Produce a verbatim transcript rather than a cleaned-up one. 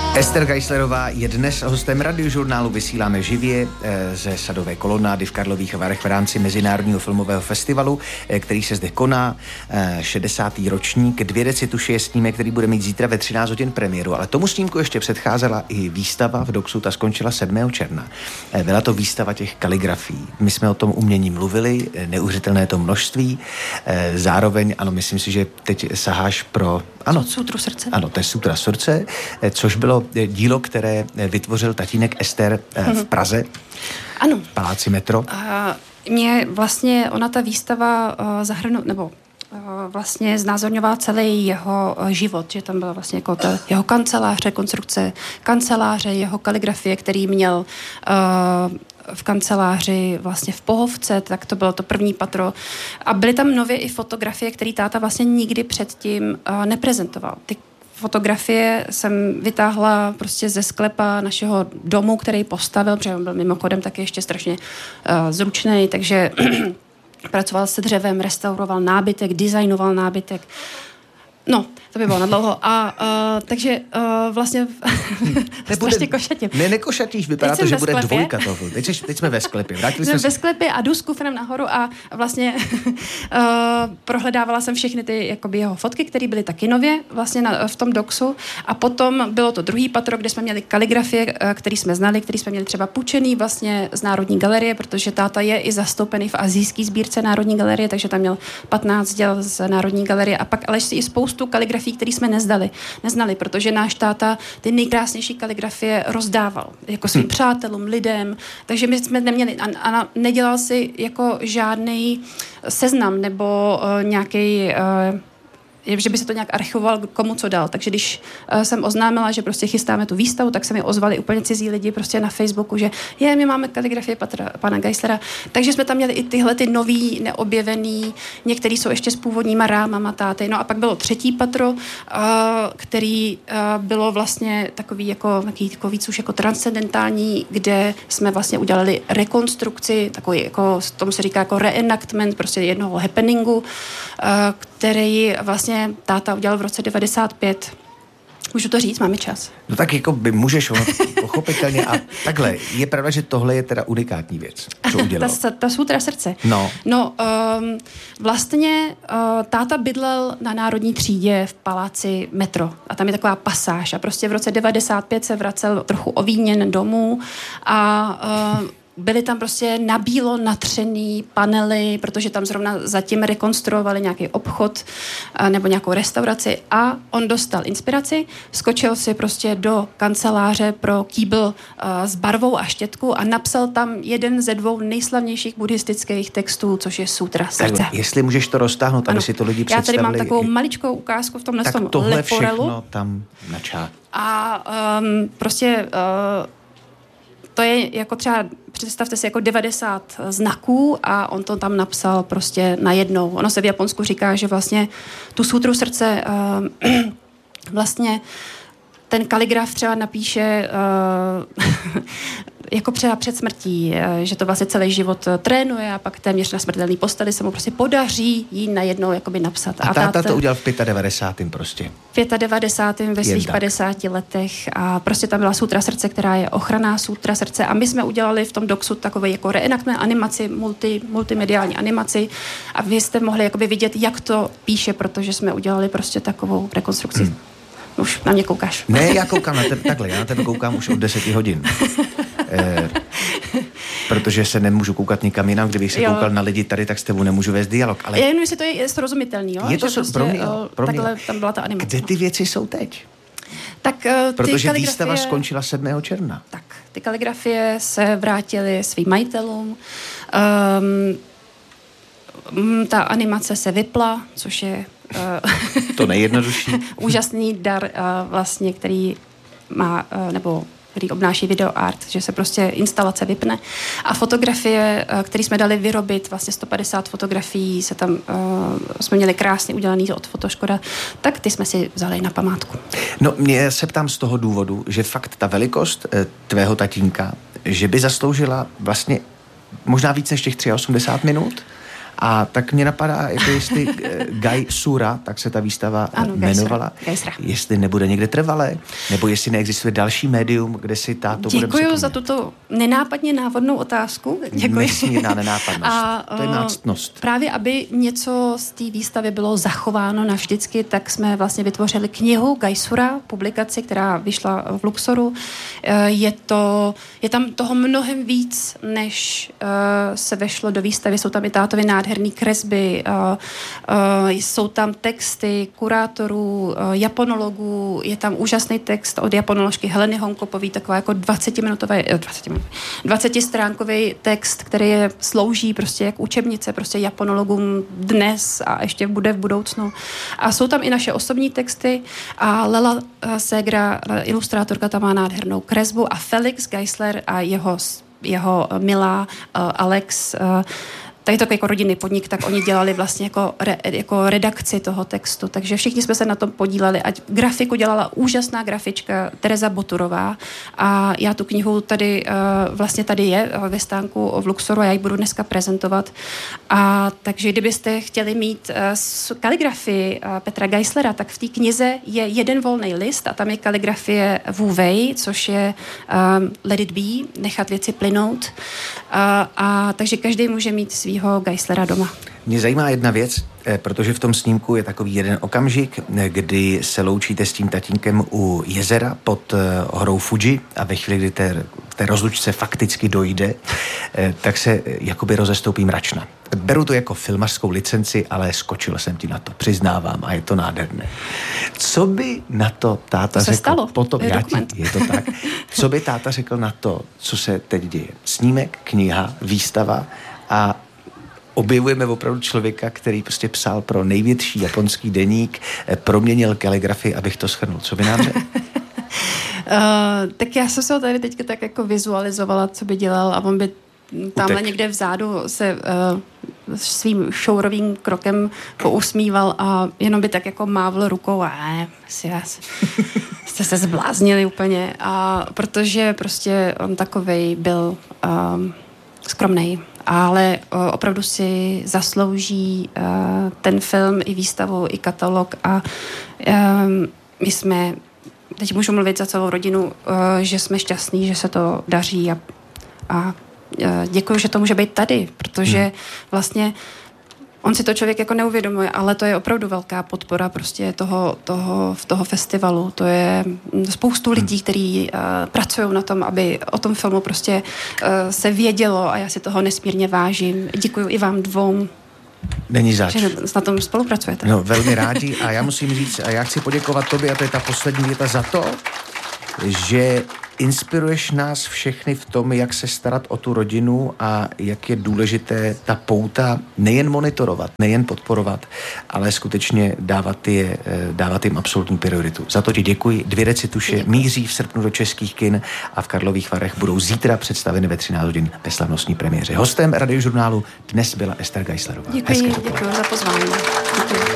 Ester Geislerová je dnes hostem radiožurnálu Vysíláme živě ze Sadové kolonády v Karlových Varech v rámci Mezinárodního filmového festivalu, který se zde koná, šedesátý ročník. Dvě deci tuše je snímek, který bude mít zítra ve třináct hodin premiéru, ale tomu snímku ještě předcházela i výstava v Doxu, ta skončila sedmého června. Byla to výstava těch kaligrafií. My jsme o tom umění mluvili, neuvěřitelné to množství. Zároveň, ano, myslím si, že teď saháš pro... Ano, Sutru srdce. Ano, to je Sutra srdce, což bylo dílo, které vytvořil tatínek Ester v Praze. Ano. V paláci Metro. A mě vlastně ona ta výstava zahrnu, nebo vlastně znázorňovala celý jeho život, že tam byla vlastně jako ta jeho kancelář, rekonstrukce kanceláře, jeho kaligrafie, který měl uh, v kanceláři vlastně v Pohovce, tak to bylo to první patro. A byly tam nově i fotografie, které táta vlastně nikdy předtím uh, neprezentoval. Ty fotografie jsem vytáhla prostě ze sklepa našeho domu, který postavil, protože on byl mimochodem taky ještě strašně uh, zručný, takže pracoval se dřevem, restauroval nábytek, designoval nábytek. No, to by bylo nadlouho. A uh, takže uh, vlastně strašně košatím. Ne, nekošatíš, vypadá to, že bude sklepě. Dvojka toho. Teď, jsi, teď jsme ve sklepě. Vrátili jsme jsme ve sklepě a jdu s kufrem nahoru a vlastně uh, prohledávala jsem všechny ty jakoby jeho fotky, které byly taky nově vlastně na, v tom Doxu. A potom bylo to druhý patro, kde jsme měli kaligrafie, uh, který jsme znali, který jsme měli třeba půjčený vlastně z Národní galerie, protože táta je i zastoupený v asijské sbírce Národní galerie, takže tam měl patnáct děl z Národní galerie a pak ale i spoustu kaligrafií, které jsme nezdali, neznali, protože náš táta ty nejkrásnější kaligrafie rozdával jako svým hmm. přátelům, lidem, takže my jsme neměli a, a nedělal si jako žádný seznam nebo uh, nějaký uh, že by se to nějak archivoval, komu co dal. Takže když uh, jsem oznámila, že prostě chystáme tu výstavu, tak se mi ozvali úplně cizí lidi prostě na Facebooku, že je, my máme kaligrafie patra, pana Geislera. Takže jsme tam měli i tyhle ty nový, neobjevený, některý jsou ještě s původníma rámama táty. No a pak bylo třetí patro, uh, který uh, bylo vlastně takový jako, takový, jako víc už jako transcendentální, kde jsme vlastně udělali rekonstrukci, takový jako, tomu se říká jako reenactment, prostě jednoho happeningu, uh, který vlastně táta udělal v roce devadesát pět. Můžu to říct? Máme čas. No tak jako by můžeš, ono, pochopitelně. A takhle, je pravda, že tohle je teda unikátní věc, co udělal. ta, ta Sutra srdce. No. No, um, vlastně uh, táta bydlel na Národní třídě v paláci Metro. A tam je taková pasáž. A prostě v roce devadesát pět se vracel trochu ovíněn domů a uh, byly tam prostě nabílo natřený panely, protože tam zrovna zatím rekonstruovali nějaký obchod nebo nějakou restauraci a on dostal inspiraci, skočil si prostě do kanceláře pro kýbl s barvou a štětku a napsal tam jeden ze dvou nejslavnějších buddhistických textů, což je Sutra srdce. Tak, jestli můžeš to roztáhnout, aby si to lidi představili. Já tady mám takovou maličkou ukázku v tomhle tak tom tohle leporelu. všechno tam načá. A um, prostě uh, to je jako třeba, představte si jako devadesát znaků a on to tam napsal prostě najednou. Ono se v Japonsku říká, že vlastně tu Sutru srdce uh, vlastně ten kaligraf třeba napíše uh, jako třeba před smrtí, že to vlastně celý život trénuje a pak téměř na smrtelný posteli se mu prostě podaří jí najednou jakoby napsat. A, a táta táta to udělal v devadesátém pátém prostě. V devadesátém pátém ve svých padesáti letech a prostě tam byla Sutra srdce, která je ochranná Sutra srdce a my jsme udělali v tom Doxu takový jako reenactment animaci, multi, multimediální animaci a vy jste mohli jakoby vidět, jak to píše, protože jsme udělali prostě takovou rekonstrukci. Hmm. Už na mě koukáš. Ne, já koukám na tebe, takhle, já na tebe koukám už od deseti hodin. Eh, protože se nemůžu koukat nikam jinam, kdybych se jo. koukal na lidi tady, tak s tebou nemůžu vést dialog. Ale... Já jenom, jestli to je srozumitelný, jo? Je to že so, prostě, pro mě, jo, pro mě. Takhle tam byla ta animace. Kde ty věci jsou teď? Tak, uh, protože kaligrafie... výstava skončila sedmého června. Tak, ty kaligrafie se vrátily svým majitelům. Um, ta animace se vypla, což je uh, to nejjednodušší. úžasný dar, uh, vlastně, který má, uh, nebo který obnáší videoart, že se prostě instalace vypne. A fotografie, které jsme dali vyrobit, vlastně sto padesát fotografií, se tam, uh, jsme měli krásně udělaný od Fotoškoda, tak ty jsme si vzali na památku. No, mě se ptám z toho důvodu, že fakt ta velikost eh, tvého tatínka, že by zasloužila vlastně možná víc než těch osmdesát tři minut, A tak mě napadá, jako jestli Guy Sura, tak se ta výstava ano, jmenovala, jestli nebude někde trvalé, nebo jestli neexistuje další médium, kde si táto bude. Děkuji za tuto nenápadně návodnou otázku. Děkuji. Nesmírná nenápadnost. A, to je náctnost. Právě, aby něco z té výstavy bylo zachováno navždycky, tak jsme vlastně vytvořili knihu Guy Sura, publikaci, která vyšla v Luxoru. Je to, je tam toho mnohem víc, než uh, se vešlo do výstavy. Jsou tam i tátovy nádherný kresby, uh, uh, jsou tam texty kurátorů, uh, japonologů, je tam úžasný text od japonoložky Heleny Honkopový, taková jako dvacetiminutový, dvacetistránkový text, který je, slouží prostě jak učebnice prostě japonologům dnes a ještě bude v budoucnu. A jsou tam i naše osobní texty a Lela uh, Segra, ilustrátorka, tam má nádhernou kresbu a Felix Geisler a jeho, jeho milá uh, Alex, uh, tady to jako rodinný podnik, tak oni dělali vlastně jako, re, jako redakci toho textu, takže všichni jsme se na tom podíleli. Ať grafiku dělala úžasná grafička Tereza Boturová a já tu knihu tady uh, vlastně tady je ve stánku v Luxoru a já ji budu dneska prezentovat. A takže kdybyste chtěli mít uh, kaligrafii uh, Petra Geislera, tak v té knize je jeden volný list a tam je kaligrafie Wu Wei, což je um, Let it be, nechat věci plynout. Uh, a takže každý může mít svý Geislera doma. Mě zajímá jedna věc, protože v tom snímku je takový jeden okamžik, kdy se loučíte s tím tatínkem u jezera pod horou Fuji a ve chvíli, kdy té, té rozlučce fakticky dojde, tak se jakoby rozestoupí mračna. Beru to jako filmařskou licenci, ale skočil jsem ti na to, přiznávám, a je to nádherné. Co by na to táta to řekl? Stalo. Potom, je, já ti, je to tak. Co by táta řekl na to, co se teď děje? Snímek, kniha, výstava a objevujeme opravdu člověka, který prostě psal pro největší japonský deník, proměnil kaligrafii, abych to shrnul. Co by nám řekl? Uh, tak já jsem se ho tady teďka tak jako vizualizovala, co by dělal a on by tamhle Utek. někde vzadu se uh, svým šourovým krokem pousmíval a jenom by tak jako mávl rukou a ne, si vás jste se zbláznili úplně. A protože prostě on takovej byl um, skromnej, ale uh, opravdu si zaslouží uh, ten film i výstavu, i katalog a um, my jsme, teď můžu mluvit za celou rodinu, uh, že jsme šťastní, že se to daří a, a uh, děkuju, že to může být tady, protože hmm. vlastně on si to člověk jako neuvědomuje, ale to je opravdu velká podpora prostě toho, toho, toho festivalu. To je spoustu lidí, kteří uh, pracují na tom, aby o tom filmu prostě uh, se vědělo a já si toho nesmírně vážím. Děkuji i vám dvou. Není zač. Že na tom spolupracujete. No, velmi rádi a já musím říct, a já chci poděkovat tobě, a to je ta poslední věta, za to, že inspiruješ nás všechny v tom, jak se starat o tu rodinu a jak je důležité ta pouta nejen monitorovat, nejen podporovat, ale skutečně dávat, je, dávat jim absolutní prioritu. Za to ti děkuji. Dvě recituše míří v srpnu do českých kin a v Karlových Varech budou zítra představeny ve třináct hodin ve slavnostní premiéře. Hostem Radiožurnálu dnes byla Ester Geislerová. Děkuji, děkuji za pozvání. Děkuji.